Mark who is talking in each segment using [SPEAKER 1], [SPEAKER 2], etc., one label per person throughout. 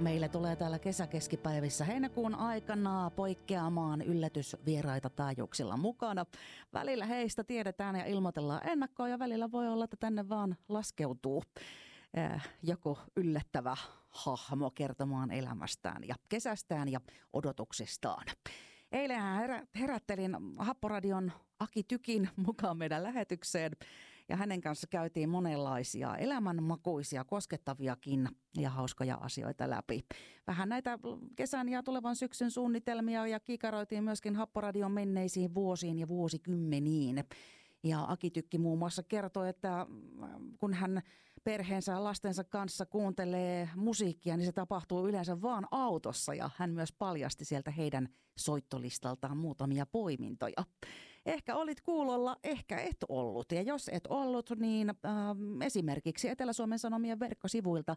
[SPEAKER 1] Meille tulee täällä kesäkeskipäivissä heinäkuun aikana poikkeamaan yllätysvieraita taajuuksilla mukana. Välillä heistä tiedetään ja ilmoitellaan ennakkoon ja välillä voi olla, että tänne vaan laskeutuu joku yllättävä hahmo kertomaan elämästään ja kesästään ja odotuksistaan. Eilenhän herättelin Happoradion Aki Tykin mukaan meidän lähetykseen ja hänen kanssa käytiin monenlaisia elämänmakuisia, koskettaviakin ja hauskoja asioita läpi. Vähän näitä kesän ja tulevan syksyn suunnitelmia ja kikaroitiin myöskin Happoradion menneisiin vuosiin ja vuosikymmeniin. Ja Aki Tykki muun muassa kertoi, että kun hän perheensä ja lastensa kanssa kuuntelee musiikkia, niin se tapahtuu yleensä vaan autossa. Ja hän myös paljasti sieltä heidän soittolistaltaan muutamia poimintoja. Ehkä olit kuulolla, ehkä et ollut. Ja jos et ollut, niin esimerkiksi Etelä-Suomen Sanomien verkkosivuilta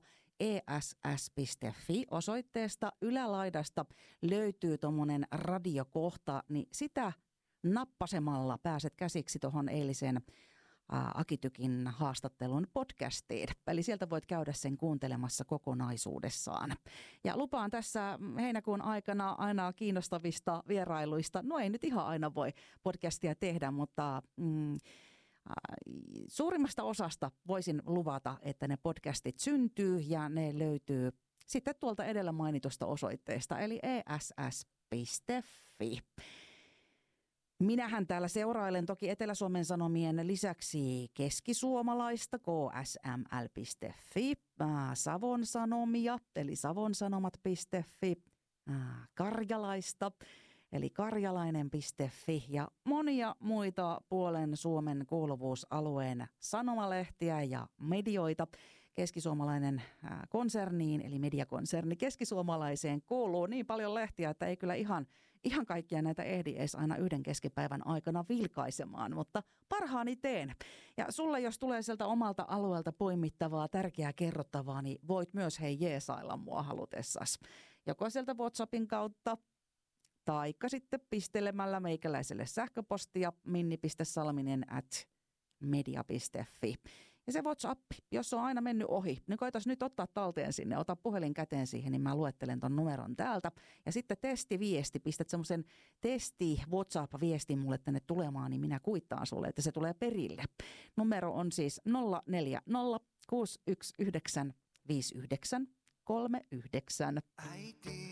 [SPEAKER 1] ess.fi osoitteesta ylälaidasta löytyy tuommoinen radiokohta, niin sitä nappasemalla pääset käsiksi tuohon eilisen Aki Tykin haastattelun podcastiin. Eli sieltä voit käydä sen kuuntelemassa kokonaisuudessaan. Ja lupaan tässä heinäkuun aikana aina kiinnostavista vierailuista. No ei nyt ihan aina voi podcastia tehdä, mutta suurimmasta osasta voisin luvata, että ne podcastit syntyy ja ne löytyy sitten tuolta edellä mainitusta osoitteesta, eli ess.fi. Minähän täällä seurailen toki Etelä-Suomen Sanomien lisäksi keskisuomalaista, ksml.fi, Savon Sanomia, eli savonsanomat.fi, karjalaista, eli karjalainen.fi ja monia muita puolen Suomen kuuluvuusalueen sanomalehtiä ja medioita. Keskisuomalainen konserniin, eli mediakonserni keskisuomalaiseen kuuluu niin paljon lehtiä, että ei kyllä ihan kaikkia näitä ehdi edes aina yhden keskipäivän aikana vilkaisemaan, mutta parhaani teen. Ja sulle, jos tulee sieltä omalta alueelta poimittavaa, tärkeää kerrottavaa, niin voit myös jeesailla mua halutessasi. Joko sieltä WhatsAppin kautta, taikka sitten pistelemällä meikäläiselle sähköpostia minni.salminen@media.fi. Ja se WhatsApp, jos on aina mennyt ohi, niin koitas nyt ottaa talteen sinne, ota puhelin käteen siihen, niin mä luettelen ton numeron täältä. Ja sitten testiviesti, pistät semmoisen WhatsApp-viestin mulle tänne tulemaan, niin minä kuittaan sulle, että se tulee perille. Numero on siis 040 619 5939. Äiti.